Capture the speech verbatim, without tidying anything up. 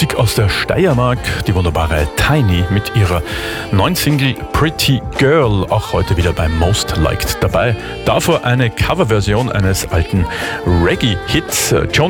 Musik aus der Steiermark, die wunderbare Tiny mit ihrer neuen Single Pretty Girl, auch heute wieder beim Most Liked dabei. Davor eine Coverversion eines alten Reggae-Hits.